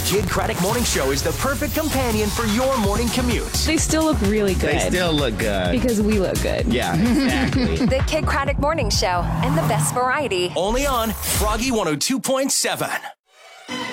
Kid Craddock Morning Show is the perfect companion for your morning commute. They still look really good. They still look good. Because we look good. Yeah, exactly. The Kid Craddock Morning Show and the best variety. Only on Froggy 102.7.